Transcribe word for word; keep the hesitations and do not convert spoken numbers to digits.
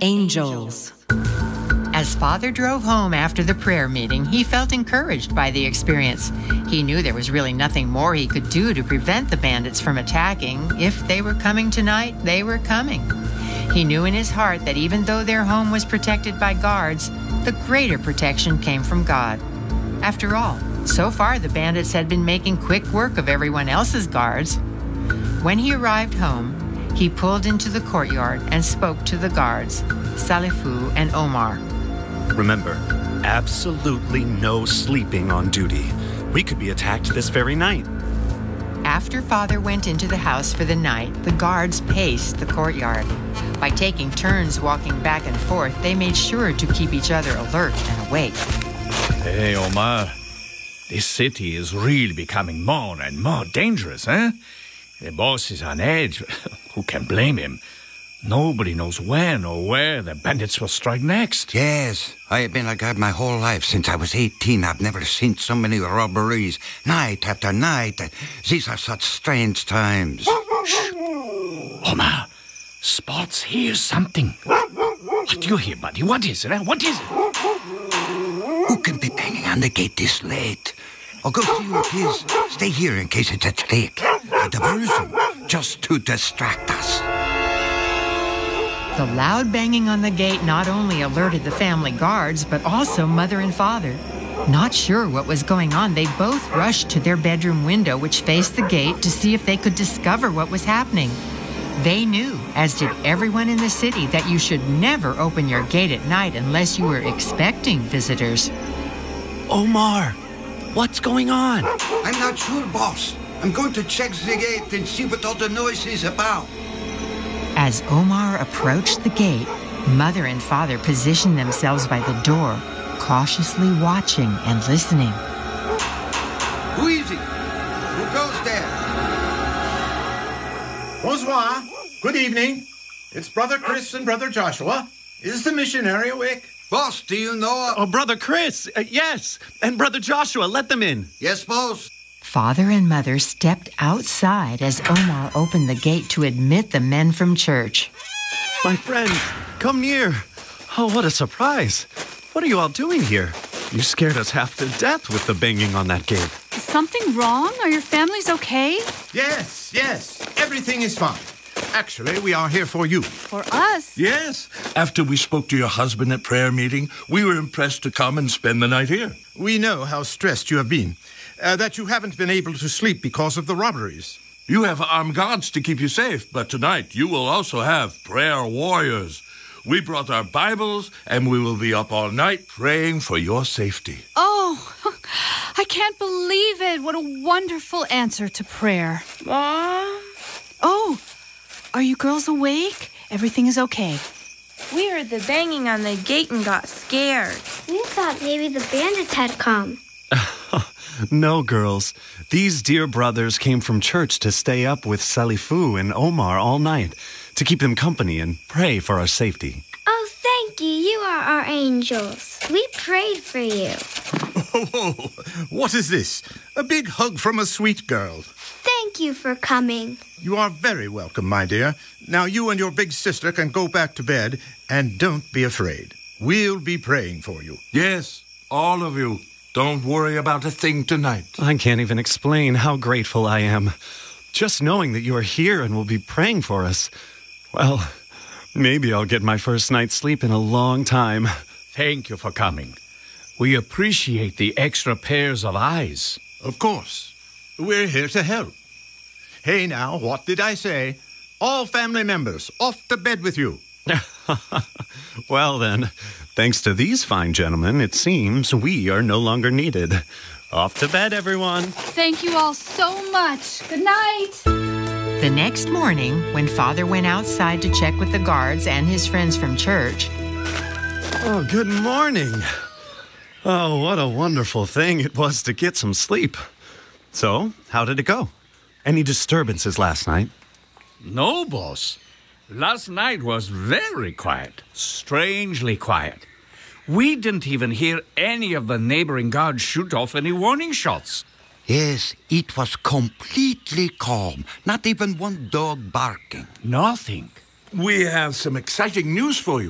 Angels. As Father drove home after the prayer meeting, he felt encouraged by the experience. He knew there was really nothing more he could do to prevent the bandits from attacking. If they were coming tonight, they were coming. He knew in his heart that even though their home was protected by guards, the greater protection came from God. After all, so far the bandits had been making quick work of everyone else's guards. When he arrived home, he pulled into the courtyard and spoke to the guards, Salifu and Omar. Remember, absolutely no sleeping on duty. We could be attacked this very night. After Father went into the house for the night, the guards paced the courtyard. By taking turns walking back and forth, they made sure to keep each other alert and awake. Hey, Omar. This city is really becoming more and more dangerous, eh? The boss is on edge. Who can blame him? Nobody knows when or where the bandits will strike next. Yes, I have been a guard my whole life. Since I was eighteen, I've never seen so many robberies. Night after night. These are such strange times. Shh. Omar, Spots hears something. What do you hear, buddy? What is it? Eh? What is it? Who can be banging on the gate this late? I'll go see who it is. Stay here in case it's a trick. A diversion, just to distract us. The loud banging on the gate not only alerted the family guards, but also Mother and Father. Not sure what was going on, they both rushed to their bedroom window, which faced the gate, to see if they could discover what was happening. They knew, as did everyone in the city, that you should never open your gate at night unless you were expecting visitors. Omar, what's going on? I'm not sure, boss. I'm going to check the gate and see what all the noise is about. As Omar approached the gate, Mother and Father positioned themselves by the door, cautiously watching and listening. Who is it? Who goes there? Bonsoir. Good evening. It's Brother Chris and Brother Joshua. Is the missionary awake? Boss, do you know... Oh, Brother Chris, uh, yes. And Brother Joshua, let them in. Yes, boss. Father and Mother stepped outside as Omar opened the gate to admit the men from church. My friends, come near. Oh, what a surprise. What are you all doing here? You scared us half to death with the banging on that gate. Is something wrong? Are your families okay? Yes, yes. Everything is fine. Actually, we are here for you. For us? Yes. After we spoke to your husband at prayer meeting, we were impressed to come and spend the night here. We know how stressed you have been, uh, that you haven't been able to sleep because of the robberies. You have armed guards to keep you safe, but tonight you will also have prayer warriors. We brought our Bibles, and we will be up all night praying for your safety. Oh, I can't believe it. What a wonderful answer to prayer. Mom? Oh, are you girls awake? Everything is okay. We heard the banging on the gate and got scared. We thought maybe the bandits had come. No, girls. These dear brothers came from church to stay up with Salifu and Omar all night, to keep them company and pray for our safety. Oh, thank you. You are our angels. We prayed for you. Oh, what is this? A big hug from a sweet girl. Thank you for coming. You are very welcome, my dear. Now you and your big sister can go back to bed, and don't be afraid. We'll be praying for you. Yes, all of you. Don't worry about a thing tonight. I can't even explain how grateful I am. Just knowing that you are here and will be praying for us. Well, maybe I'll get my first night's sleep in a long time. Thank you for coming. We appreciate the extra pairs of eyes. Of course. We're here to help. Hey now, what did I say? All family members, off to bed with you. Well then, thanks to these fine gentlemen, it seems we are no longer needed. Off to bed, everyone. Thank you all so much. Good night. The next morning, when Father went outside to check with the guards and his friends from church... Oh, good morning. Oh, what a wonderful thing it was to get some sleep. So, how did it go? Any disturbances last night? No, boss. Last night was very quiet. Strangely quiet. We didn't even hear any of the neighboring guards shoot off any warning shots. Yes, it was completely calm. Not even one dog barking. Nothing. We have some exciting news for you.